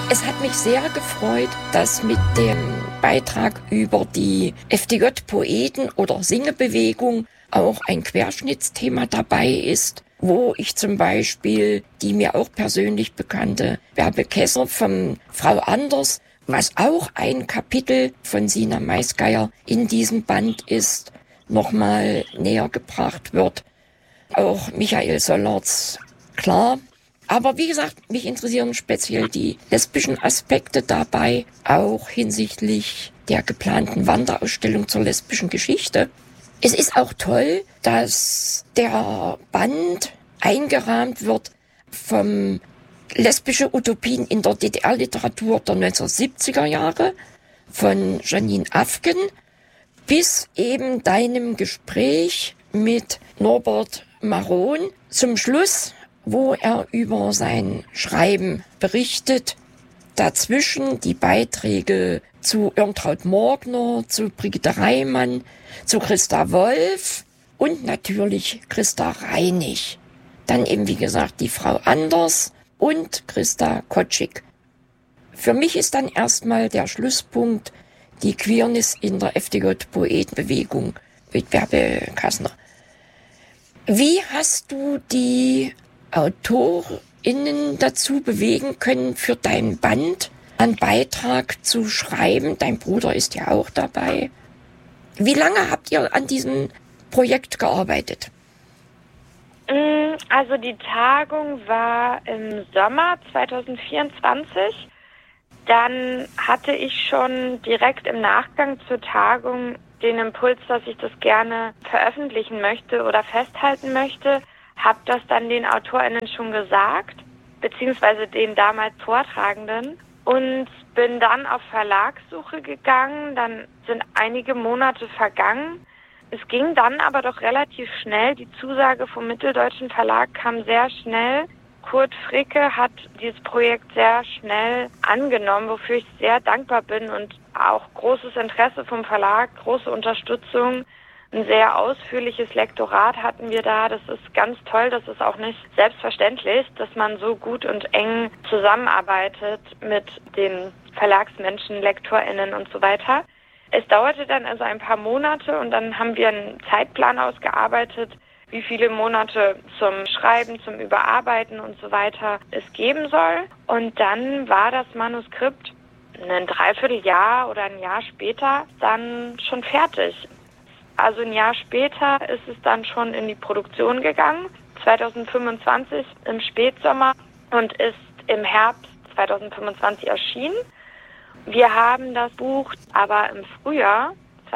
Es hat mich sehr gefreut, dass mit dem Beitrag über die FDJ-Poeten oder Singebewegung auch ein Querschnittsthema dabei ist, wo ich zum Beispiel die mir auch persönlich bekannte Bärbe Kesser von Frau Anders, was auch ein Kapitel von Sina Maisgeier in diesem Band ist, nochmal näher gebracht wird. Auch Michael Sollerz, klar. Aber wie gesagt, mich interessieren speziell die lesbischen Aspekte dabei, auch hinsichtlich der geplanten Wanderausstellung zur lesbischen Geschichte. Es ist auch toll, dass der Band eingerahmt wird vom lesbische Utopien in der DDR-Literatur der 1970er Jahre von Janine Afgen bis eben deinem Gespräch mit Norbert Maron zum Schluss, wo er über sein Schreiben berichtet. Dazwischen die Beiträge zu Irmtraut Morgner, zu Brigitte Reimann, zu Christa Wolf und natürlich Christa Reinig. Dann eben, wie gesagt, die Frau Anders und Christa Kotschik. Für mich ist dann erstmal der Schlusspunkt die Queerness in der FDJ-Poetenbewegung mit Bärbe Kassner. Wie hast du die AutorInnen dazu bewegen können, für dein Band einen Beitrag zu schreiben? Dein Bruder ist ja auch dabei. Wie lange habt ihr an diesem Projekt gearbeitet? Also die Tagung war im Sommer 2024. Dann hatte ich schon direkt im Nachgang zur Tagung den Impuls, dass ich das gerne veröffentlichen möchte oder festhalten möchte. Habe das dann den AutorInnen schon gesagt, beziehungsweise den damals Vortragenden, und bin dann auf Verlagssuche gegangen. Dann sind einige Monate vergangen. Es ging dann aber doch relativ schnell. Die Zusage vom Mitteldeutschen Verlag kam sehr schnell. Kurt Fricke hat dieses Projekt sehr schnell angenommen, wofür ich sehr dankbar bin, und auch großes Interesse vom Verlag, große Unterstützung. Ein sehr ausführliches Lektorat hatten wir da. Das ist ganz toll. Das ist auch nicht selbstverständlich, dass man so gut und eng zusammenarbeitet mit den Verlagsmenschen, LektorInnen und so weiter. Es dauerte dann also ein paar Monate, und dann haben wir einen Zeitplan ausgearbeitet, wie viele Monate zum Schreiben, zum Überarbeiten und so weiter es geben soll. Und dann war das Manuskript ein Dreivierteljahr oder ein Jahr später dann schon fertig. Also ein Jahr später ist es dann schon in die Produktion gegangen, 2025 im Spätsommer, und ist im Herbst 2025 erschienen. Wir haben das Buch aber im Frühjahr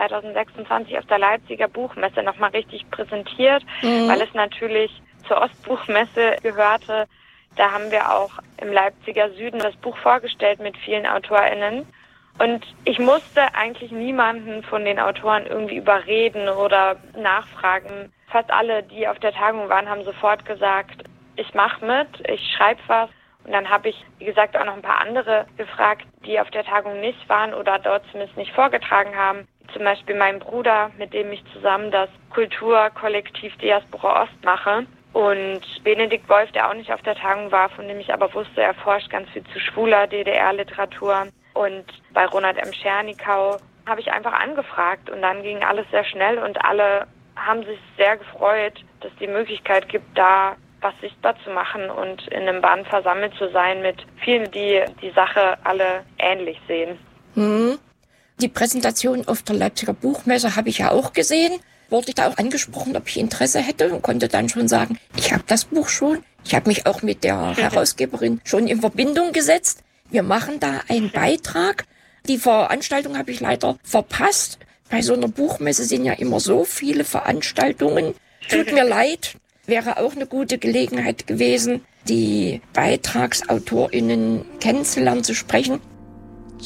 2026 auf der Leipziger Buchmesse nochmal richtig präsentiert, weil es natürlich zur Ostbuchmesse gehörte. Da haben wir auch im Leipziger Süden das Buch vorgestellt mit vielen AutorInnen. Und ich musste eigentlich niemanden von den Autoren irgendwie überreden oder nachfragen. Fast alle, die auf der Tagung waren, haben sofort gesagt, ich mache mit, ich schreibe was. Und dann habe ich, wie gesagt, auch noch ein paar andere gefragt, die auf der Tagung nicht waren oder dort zumindest nicht vorgetragen haben. Zum Beispiel mein Bruder, mit dem ich zusammen das Kulturkollektiv Diaspora Ost mache. Und Benedikt Wolf, der auch nicht auf der Tagung war, von dem ich aber wusste, er forscht ganz viel zu schwuler DDR-Literatur. Und bei Ronald M. Schernikau habe ich einfach angefragt, und dann ging alles sehr schnell, und alle haben sich sehr gefreut, dass es die Möglichkeit gibt, da was sichtbar zu machen und in einem Band versammelt zu sein mit vielen, die die Sache alle ähnlich sehen. Die Präsentation auf der Leipziger Buchmesse habe ich ja auch gesehen. Wurde ich da auch angesprochen, ob ich Interesse hätte, und konnte dann schon sagen, ich habe das Buch schon. Ich habe mich auch mit der Herausgeberin schon in Verbindung gesetzt. Wir machen da einen Beitrag. Die Veranstaltung habe ich leider verpasst. Bei so einer Buchmesse sind ja immer so viele Veranstaltungen. Tut mir leid, wäre auch eine gute Gelegenheit gewesen, die BeitragsautorInnen kennenzulernen, zu sprechen.